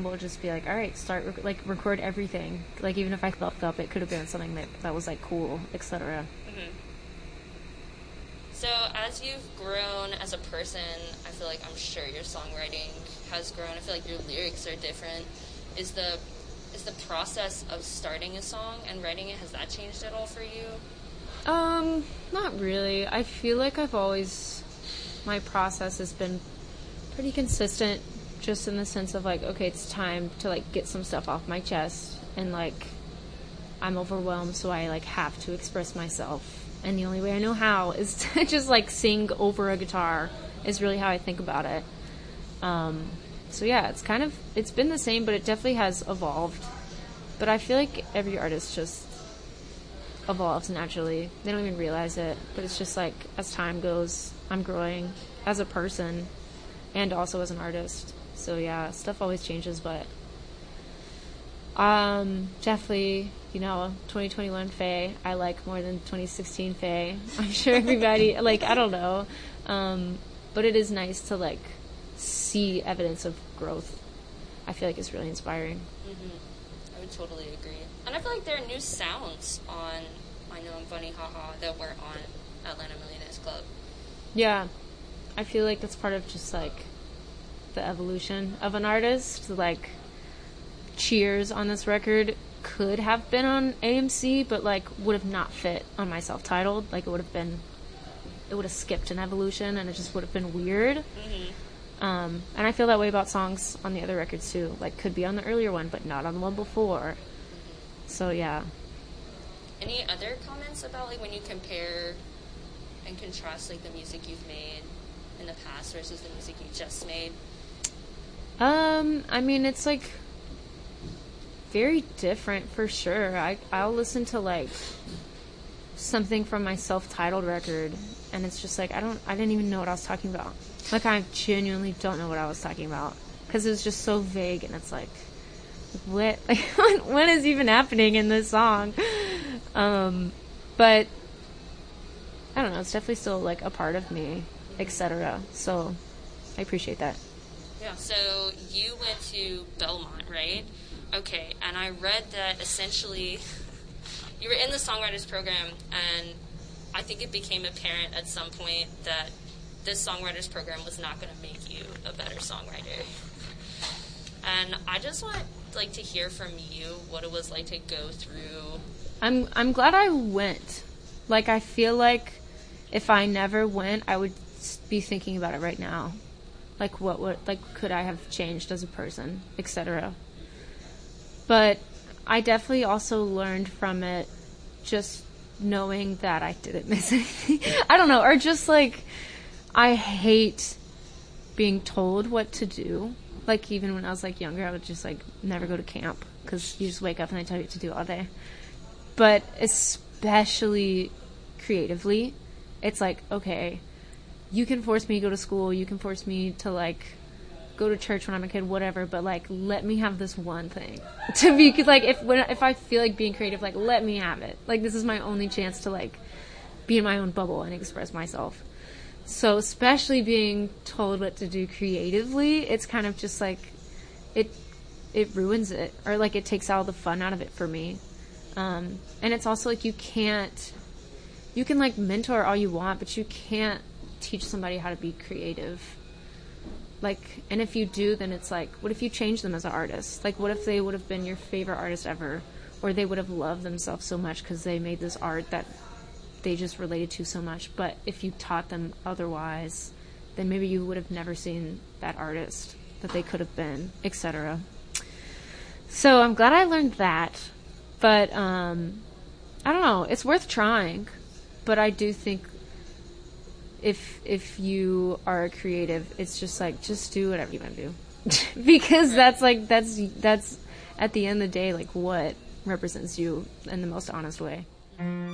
time will just be like, all right, start record everything. Like even if I fucked up, it could have been something that was like cool, etc. So as you've grown as a person, I feel like I'm sure your songwriting has grown. I feel like your lyrics are different. Is the process of starting a song and writing it, has that changed at all for you? Not really. I feel like my process has been pretty consistent, just in the sense of like, okay, it's time to like get some stuff off my chest, and like I'm overwhelmed, so I like have to express myself. And the only way I know how is to just like sing over a guitar is really how I think about it. So yeah, it's been the same, but it definitely has evolved. But I feel like every artist just evolves naturally. They don't even realize it, but it's just like as time goes, I'm growing as a person and also as an artist. So yeah, stuff always changes, but definitely, 2021 Faye I like more than 2016 Faye. I'm sure everybody like, I don't know, but it is nice to like see evidence of growth. I feel like it's really inspiring. I would totally agree. And I feel like there are new sounds on I Know I'm Funny Haha that weren't on Atlanta Millionaires Club. Yeah, I feel like that's part of just like the evolution of an artist. Like Cheers on this record could have been on AMC, but like would have not fit on my self-titled. Like it would have skipped an evolution, and it just would have been weird. And I feel that way about songs on the other records too. Like could be on the earlier one, but not on the one before. So yeah. Any other comments about like when you compare and contrast like the music you've made in the past versus the music you just made? I mean, it's like very different for sure. I'll listen to like something from my self-titled record, and it's just like I didn't even know what I was talking about. Like I genuinely don't know what I was talking about because it was just so vague, and it's like what is even happening in this song? But I don't know. It's definitely still like a part of me, etc. So I appreciate that. Yeah. So you went to Belmont, right? Okay. And I read that essentially you were in the songwriters program, and I think it became apparent at some point that this songwriters program was not going to make you a better songwriter. And I just want like to hear from you what it was like to go through. I'm glad I went. Like I feel like if I never went, I would be thinking about it right now. Like what could I have changed as a person, etc. But I definitely also learned from it, just knowing that I didn't miss anything. I don't know, or just like I hate being told what to do. Like even when I was like younger, I would just like never go to camp because you just wake up and they tell you what to do all day. But especially creatively, it's like, okay, you can force me to go to school, you can force me to like go to church when I'm a kid, whatever, but like let me have this one thing to be, cause like if I feel like being creative, like let me have it. Like this is my only chance to like be in my own bubble and express myself. So especially being told what to do creatively, it's kind of just like it ruins it, or like it takes all the fun out of it for me. And it's also like you can like mentor all you want, but you can't teach somebody how to be creative. Like, and if you do, then it's like, what if you change them as an artist? Like, what if they would have been your favorite artist ever, or they would have loved themselves so much because they made this art that they just related to so much, but if you taught them otherwise, then maybe you would have never seen that artist that they could have been, etc. So I'm glad I learned that, but I don't know, it's worth trying, but I do think if you are a creative, it's just like, just do whatever you want to do. Because that's at the end of the day, like what represents you in the most honest way.